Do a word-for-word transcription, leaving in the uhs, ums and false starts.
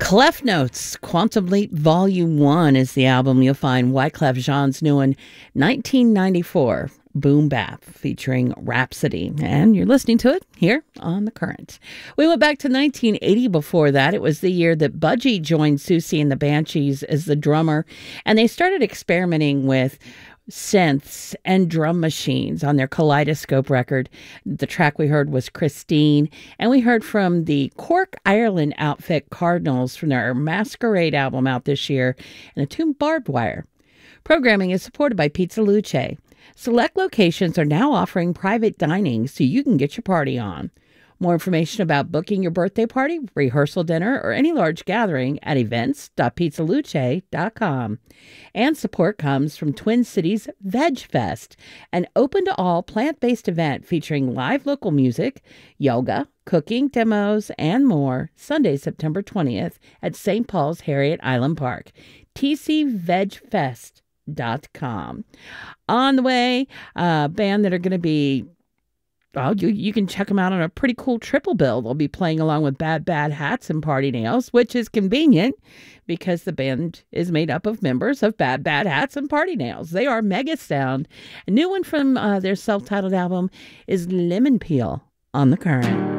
Clef Notes, Quantum Leap Volume one is the album you'll find Wyclef Jean's new one, nineteen ninety-four, Boom Bap, featuring Rhapsody. And you're listening to it here on The Current. We went back to nineteen eighty before that. It was the year that Budgie joined Susie and the Banshees as the drummer, and they started experimenting with synths and drum machines on their Kaleidoscope record. The track we heard was Christine, and we heard from the Cork, Ireland outfit Cardinals from their Masquerade album out this year, and the tune Barbed Wire. Programming is supported by Pizza Luce. Select locations are now offering private dining so you can get your party on. More information about booking your birthday party, rehearsal dinner, or any large gathering at events dot pizza luce dot com. And support comes from Twin Cities Veg Fest, an open-to-all plant-based event featuring live local music, yoga, cooking, demos, and more, Sunday, September twentieth at Saint Paul's Harriet Island Park. T C veg fest dot com. On the way, a uh, band that are going to be Well, you, you can check them out on a pretty cool triple bill. They'll be playing along with Bad Bad Hats and Party Nails, which is convenient because the band is made up of members of Bad Bad Hats and Party Nails. They are mega sound. A new one from uh, their self-titled album is Lemon Peel on The Current.